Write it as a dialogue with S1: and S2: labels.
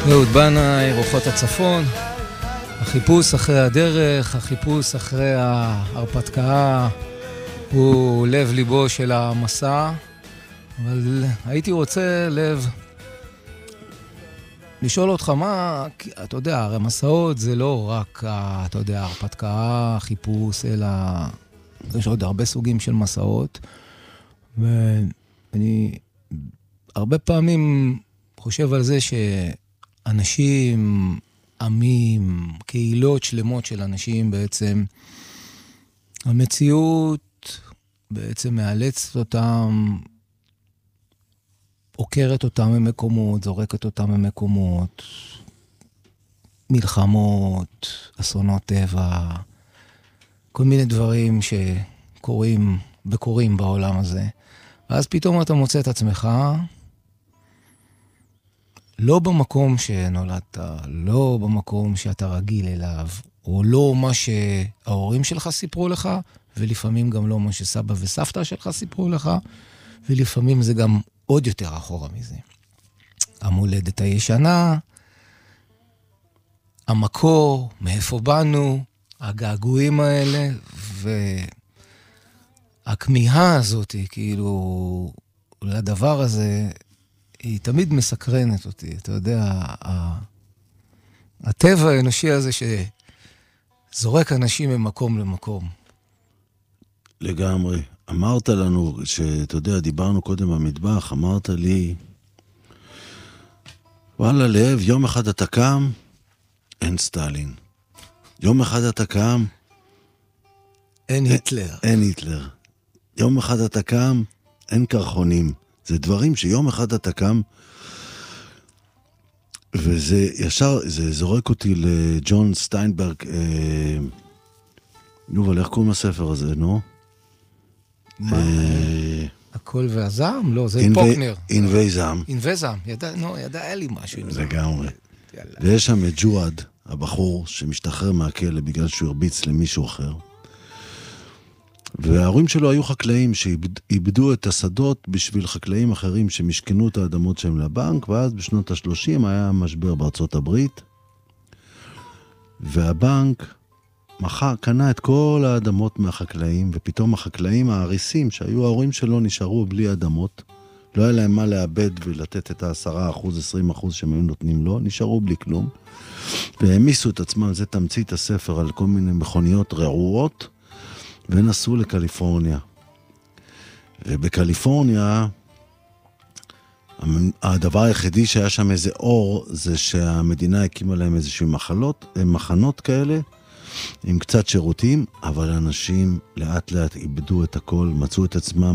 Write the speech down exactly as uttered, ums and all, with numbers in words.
S1: אהוד בנאי, רוחות הצפון, החיפוש אחרי הדרך, החיפוש אחרי ההרפתקה הוא לב ליבו של המסע, אבל הייתי רוצה לב לשאול אותך מה, אתה יודע, הרי מסעות זה לא רק, אתה יודע, הרפתקה, חיפוש, אלא יש עוד הרבה סוגים של מסעות, ואני הרבה פעמים חושב על זה שאנשים, עמים, קהילות שלמות של אנשים בעצם, המציאות בעצם מאלצת אותם, עוקרת אותם ממקומות, זורקת אותם ממקומות, מלחמות, אסונות טבע, כל מיני דברים שקורים וקורים בעולם הזה. ואז פתאום אתה מוצא את עצמך, לא במקום שנולדת, לא במקום שאתה רגיל אליו, או לא מה שההורים שלך סיפרו לך, ולפעמים גם לא מה שסבא וסבתא שלך סיפרו לך, ולפעמים זה גם עוד יותר אחורה מזה. המולדת הישנה, המקור, מאיפה באנו, הגעגועים האלה, והכמיהה הזאת, כאילו, לדבר הזה, היא תמיד מסקרנת אותי. אתה יודע, הטבע האנושי הזה שזורק אנשים ממקום למקום.
S2: לגמרי. אמרת לנו, שאתה יודע, דיברנו קודם במטבח, אמרת לי, וואלה, לב, יום אחד אתה קם, אין סטלין. יום אחד אתה קם,
S1: אין היטלר.
S2: אין היטלר. יום אחד אתה קם, אין קרחונים. זה דברים שיום אחד אתה קם, וזה ישר, זה זורק אותי לג'ון סטיינברג, אה, יובל, איך קוראים הספר הזה, נו?
S1: מה? הכל והזעם? לא, זה פוקנר.
S2: ענבי זעם.
S1: ענבי זעם, ידע, נו, ידע, היה לי משהו עם זה.
S2: לגמרי. ויש שם את ג'ואד, הבחור שמשתחרר מהכלא בגלל שהוא הרביץ למישהו אחר. וההורים שלו היו חקלאים שאיבדו את השדות בשביל חקלאים אחרים שמשכנו את האדמות שהם לבנק, ואז בשנות ה-שלושים היה משבר בארצות הברית, והבנק מחר קנה את כל האדמות מהחקלאים, ופתאום החקלאים העריסים שהיו ההורים שלו נשארו בלי אדמות, לא היה להם מה לאבד ולתת את ה-עשרה אחוז, עשרים אחוז שהם היו נותנים לו, נשארו בלי כלום, והמיסו את עצמם, זה תמצית הספר על כל מיני מכוניות רעועות, ונסעו לקליפורניה. ובקליפורניה, הדבר היחידי שהיה שם איזה אור, זה שהמדינה הקימה להם איזושהי מחלות, מחנות כאלה, עם קצת שירותים, אבל אנשים לאט לאט איבדו את הכל, מצאו את עצמם